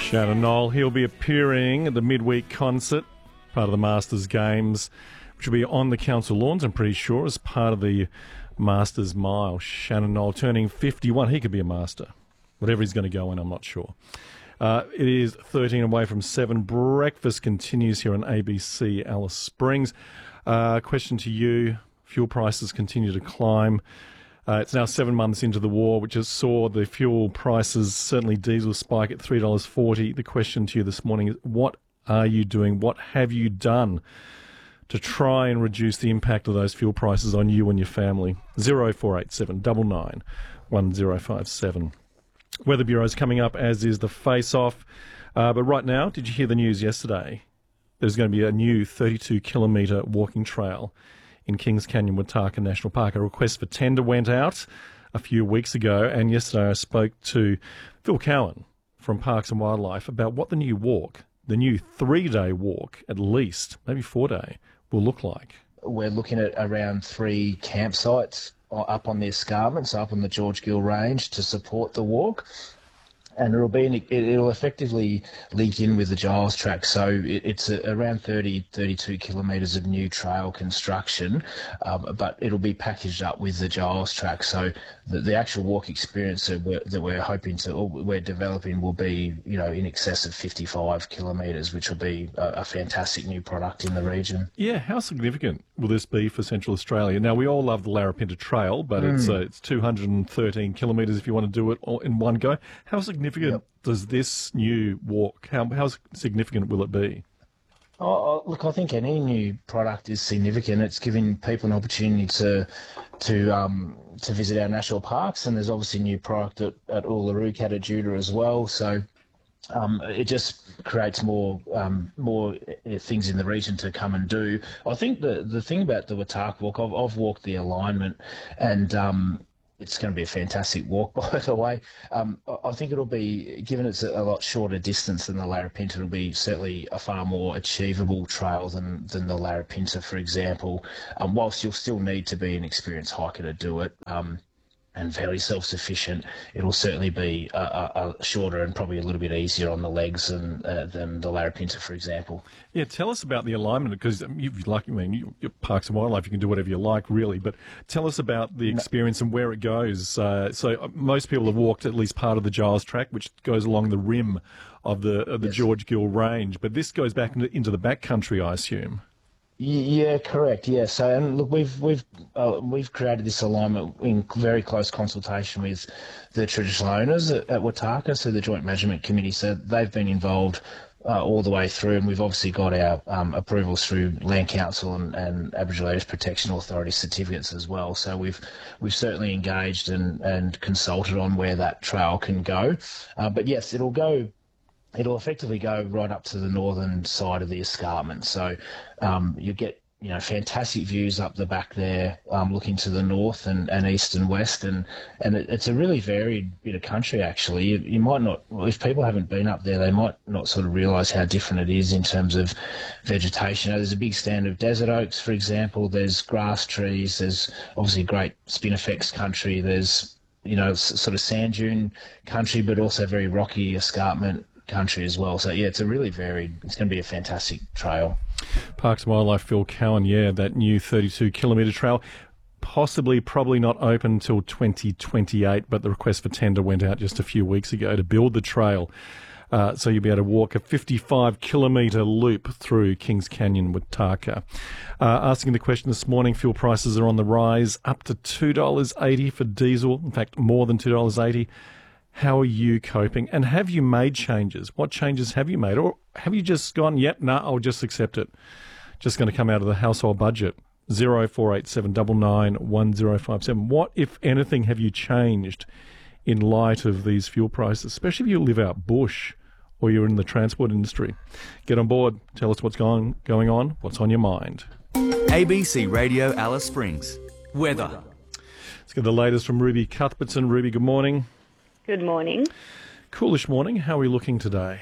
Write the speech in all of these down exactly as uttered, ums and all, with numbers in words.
Shannon Knoll, he'll be appearing at the midweek concert, part of the Masters Games, which will be on the council lawns, I'm pretty sure, as part of the Masters Mile. Shannon Knoll turning fifty-one. He could be a master. Whatever he's going to go in, I'm not sure. Uh, it is thirteen away from seven. Breakfast continues here on A B C Alice Springs. Uh, question to you. Fuel prices continue to climb. Uh, it's now seven months into the war, which has saw the fuel prices, certainly diesel, spike at three dollars forty. The question to you this morning is, what are you doing? What have you done to try and reduce the impact of those fuel prices on you and your family? zero four eight seven nine nine one zero five seven. Weather Bureau's coming up, as is the face-off. Uh, but right now, did you hear the news yesterday? There's going to be a new thirty-two kilometre walking trail in Kings Canyon, Wataka National Park. A request for tender went out a few weeks ago, and yesterday I spoke to Phil Cowan from Parks and Wildlife about what the new walk, the new three-day walk at least, maybe four-day, will look like. We're looking at around three campsites up on the escarpment, so up on the George Gill Range, to support the walk. And it'll be an, it'll effectively link in with the Giles track. So it, it's a, around thirty, thirty-two kilometres of new trail construction, um, but it'll be packaged up with the Giles track. So the, the actual walk experience that we're, that we're hoping to, or we're developing, will be, you know, in excess of fifty-five kilometres, which will be a, a fantastic new product in the region. Yeah, how significant will this be for Central Australia? Now, we all love the Larapinta Trail, but mm. it's uh, it's two hundred thirteen kilometres if you want to do it all in one go. How significant Significant yep. does this new walk, how, how significant will it be? Oh, look, I think any new product is significant. It's giving people an opportunity to to um, to visit our national parks, and there's obviously new product at, at Uluru, Katajuda as well. So um, it just creates more um, more things in the region to come and do. I think the the thing about the Wataka walk, I've, I've walked the alignment, and um, it's going to be a fantastic walk, by the way. Um, I think it'll be, given it's a lot shorter distance than the Larapinta, it'll be certainly a far more achievable trail than, than the Larapinta, for example, um, whilst you'll still need to be an experienced hiker to do it. Um, and fairly self-sufficient, it'll certainly be a, a, a shorter and probably a little bit easier on the legs than uh, than the Larapinta, for example. Yeah, tell us about the alignment, because you've like, I mean, you, you're Parks and Wildlife, you can do whatever you like, really, but tell us about the experience and where it goes. Uh, so most people have walked at least part of the Giles track, which goes along the rim of the of the yes. George Gill Range, but this goes back into, into the backcountry, I assume. Yeah, correct. Yeah, so and look, we've we've uh, we've created this alignment in very close consultation with the traditional owners at, at Wataka, so the Joint Management Committee. So they've been involved uh, all the way through, and we've obviously got our um, approvals through Land Council and, and Aboriginal Areas Protection Authority certificates as well. So we've we've certainly engaged and, and consulted on where that trail can go. Uh, but yes, it'll go. It'll effectively go right up to the northern side of the escarpment. So um, you get, you know, fantastic views up the back there, um, looking to the north and, and east and west. And, and it, it's a really varied bit of country, actually. You, you might not, if people haven't been up there, they might not sort of realise how different it is in terms of vegetation. There's a big stand of desert oaks, for example. There's grass trees. There's obviously great spinifex country. There's, you know, sort of sand dune country, but also very rocky escarpment country as well. So yeah, it's a really varied, it's going to be a fantastic trail. Parks and Wildlife, Phil Cowan, yeah, that new thirty-two kilometre trail, possibly probably not open until twenty twenty-eight, but the request for tender went out just a few weeks ago to build the trail. Uh, so you'll be able to walk a fifty-five kilometre loop through Kings Canyon, Wataka. Uh, asking the question this morning, fuel prices are on the rise, up to two dollars eighty for diesel, in fact more than two dollars eighty. How are you coping? And have you made changes? What changes have you made? Or have you just gone, yep, no, nah, I'll just accept it. Just going to come out of the household budget. zero four eight seven nine nine one zero five seven. What, if anything, have you changed in light of these fuel prices, especially if you live out bush or you're in the transport industry? Get on board. Tell us what's going, going on, what's on your mind. A B C Radio Alice Springs. Weather. Let's get the latest from Ruby Cuthbertson. Ruby, good morning. Good morning. Coolish morning. How are we looking today?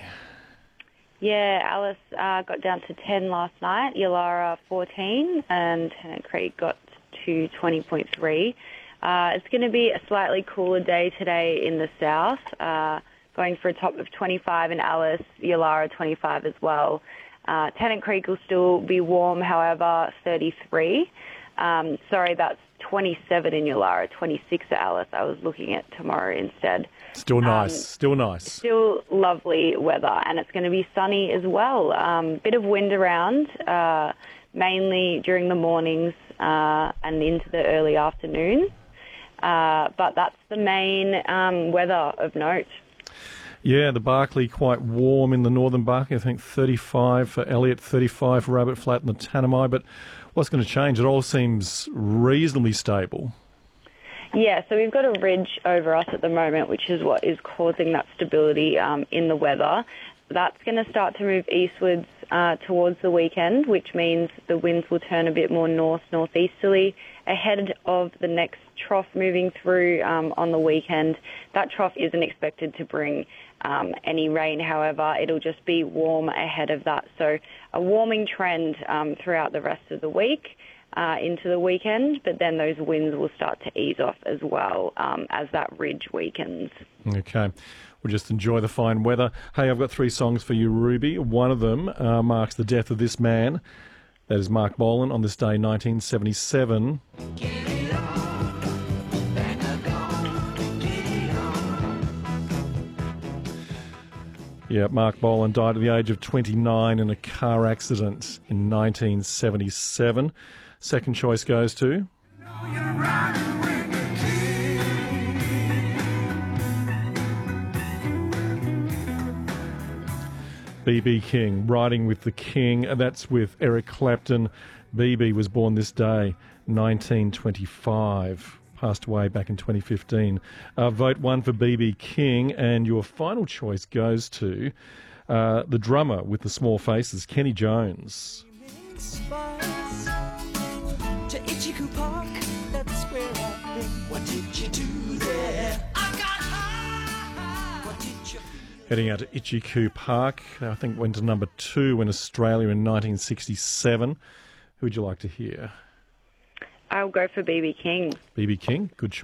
Yeah, Alice uh, got down to ten last night, Yalara fourteen, and Tennant Creek got to twenty point three. Uh, it's going to be a slightly cooler day today in the south. Uh, going for a top of twenty-five in Alice, Yalara twenty-five as well. Uh, Tennant Creek will still be warm, however, thirty-three. Um, sorry, that's twenty-seven in Yalara, twenty-six at Alice. I was looking at tomorrow instead. Still nice, Um, still nice. Still lovely weather, and it's going to be sunny as well. Um, bit of wind around, uh, mainly during the mornings uh, and into the early afternoons. Uh, but that's the main um, weather of note. Yeah, the Barkly quite warm in the northern Barkly. I think thirty-five for Elliot, thirty-five for Rabbit Flat and the Tanami. But what's going to change? It all seems reasonably stable. Yeah, so we've got a ridge over us at the moment, which is what is causing that stability um, in the weather. That's going to start to move eastwards uh, towards the weekend, which means the winds will turn a bit more north-northeasterly ahead of the next trough moving through um, on the weekend. That trough isn't expected to bring um, any rain, however, it'll just be warm ahead of that. So a warming trend um, throughout the rest of the week. Uh, into the weekend, but then those winds will start to ease off as well um, as that ridge weakens. Okay. We'll just enjoy the fine weather. Hey, I've got three songs for you, Ruby. One of them uh, marks the death of this man. That is Mark Bolan on this day, nineteen seventy-seven. Yeah, Mark Bolan died at the age of twenty-nine in a car accident in nineteen seventy-seven. Second choice goes to... B B King, Riding with the King. And that's with Eric Clapton. B B was born this day, nineteen twenty-five. Passed away back in twenty fifteen. Uh, vote one for B B King, and your final choice goes to uh, the drummer with the small faces, Kenny Jones. To Ichiku Park, that's where I've been. What did you do there? I got high. What did you... Heading out to Ichiku Park, I think went to number two in Australia in nineteen sixty-seven. Who would you like to hear? I'll go for B B King. B B King, good choice.